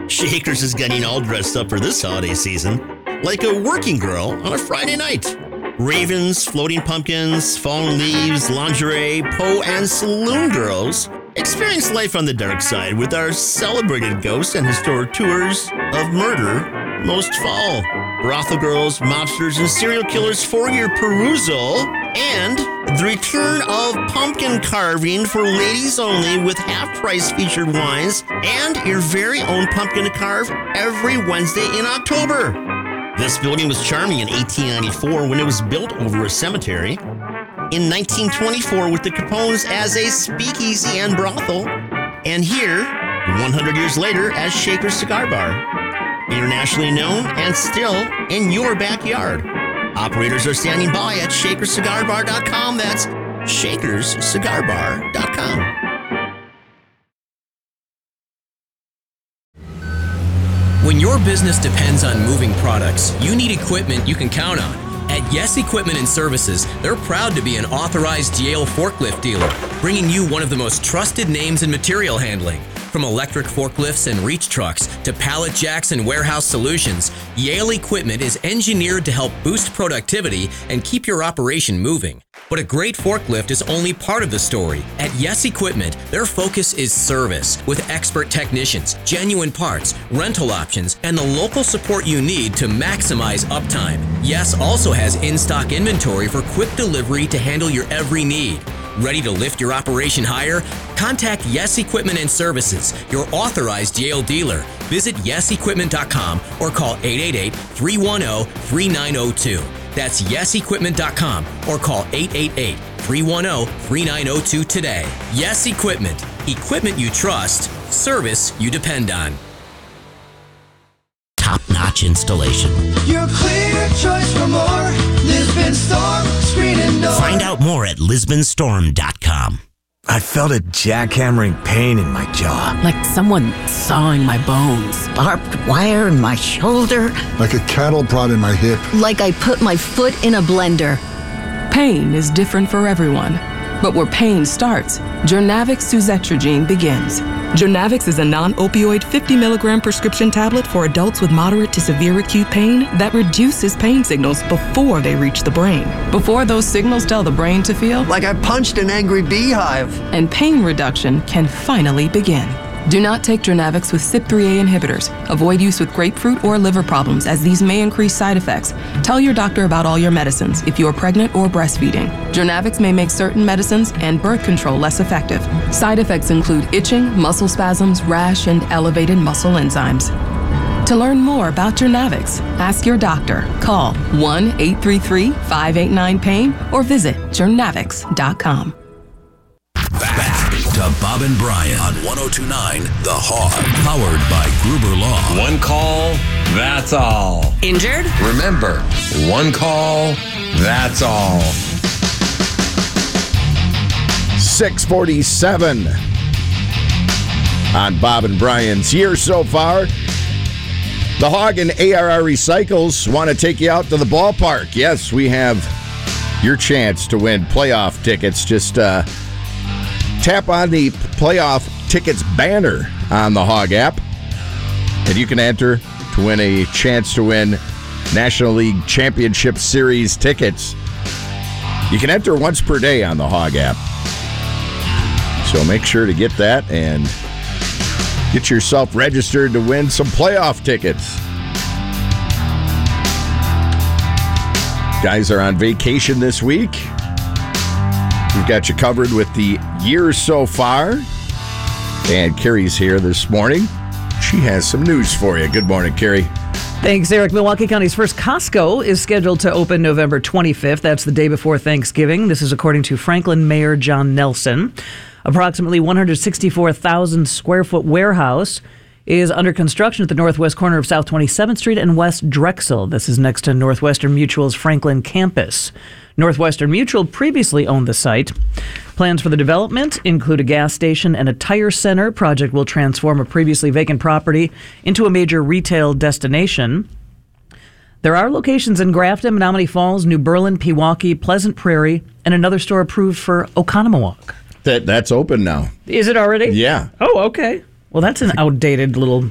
Shakers is getting all dressed up for this holiday season, like a working girl on a Friday night. Ravens, floating pumpkins, fallen leaves, lingerie, Poe, and saloon girls experience life on the dark side with our celebrated ghosts and historic tours of murder most fall. Brothel girls, mobsters, and serial killers for your perusal, and the return of pumpkin carving for ladies only with half-price featured wines and your very own pumpkin to carve every Wednesday in October. This building was charming in 1894 when it was built over a cemetery. In 1924 with the Capones as a speakeasy and brothel. And here, 100 years later, as Shaker's Cigar Bar. Internationally known and still in your backyard. Operators are standing by at shakerscigarbar.com. That's shakerscigarbar.com. When your business depends on moving products, you need equipment you can count on. At Yes Equipment and Services, they're proud to be an authorized Yale forklift dealer, bringing you one of the most trusted names in material handling. From electric forklifts and reach trucks to pallet jacks and warehouse solutions, Yale Equipment is engineered to help boost productivity and keep your operation moving. But a great forklift is only part of the story. At Yes Equipment, their focus is service with expert technicians, genuine parts, rental options, and the local support you need to maximize uptime. Yes also has in-stock inventory for quick delivery to handle your every need. Ready to lift your operation higher? Contact Yes Equipment and Services, your authorized Yale dealer. Visit yesequipment.com or call 888-310-3902. That's yesequipment.com or call 888-310-3902 today. Yes Equipment. Equipment you trust. Service you depend on. Top-notch installation. Your clear choice for more. Lisbon Storm Screen and Door. Find out more at lisbonstorm.com. I felt a jackhammering pain in my jaw. Like someone sawing my bones. Barbed wire in my shoulder. Like a cattle prod in my hip. Like I put my foot in a blender. Pain is different for everyone. But where pain starts, Journavx suzetrigine begins. Journavx is a non-opioid 50 milligram prescription tablet for adults with moderate to severe acute pain that reduces pain signals before they reach the brain. Before those signals tell the brain to feel Like I punched an angry beehive. and pain reduction can finally begin. Do not take Journavx with CYP3A inhibitors. Avoid use with grapefruit or liver problems, as these may increase side effects. Tell your doctor about all your medicines if you are pregnant or breastfeeding. Journavx may make certain medicines and birth control less effective. Side effects include itching, muscle spasms, rash, and elevated muscle enzymes. To learn more about Journavx, ask your doctor. Call 1-833-589-PAIN or visit journavx.com. Back to Bob and Brian on 102.9 The Hog, powered by Gruber Law. One call, that's all. Injured? Remember, one call, that's all. 6:47 on Bob and Brian's year so far. The Hog and ARR Recycles want to take you out to the ballpark. Yes, we have your chance to win playoff tickets. Just tap on the playoff tickets banner on the Hog app, and you can enter to win a chance to win National League Championship Series tickets. You can enter once per day on the Hog app. So make sure to get that and get yourself registered to win some playoff tickets. Guys are on vacation this week. We've got you covered with the year so far. And Carrie's here this morning. She has some news for you. Good morning, Carrie. Thanks, Eric. Milwaukee County's first Costco is scheduled to open November 25th. That's the day before Thanksgiving. This is according to Franklin Mayor John Nelson. Approximately 164,000 square foot warehouse is under construction at the northwest corner of South 27th Street and West Drexel. This is next to Northwestern Mutual's Franklin campus. Northwestern Mutual previously owned the site. Plans for the development include a gas station and a tire center. Project will transform a previously vacant property into a major retail destination. There are locations in Grafton, Menominee Falls, New Berlin, Pewaukee, Pleasant Prairie, and another store approved for Oconomowoc. That's open now. Is it already? Yeah. Oh, okay. Well, that's an outdated little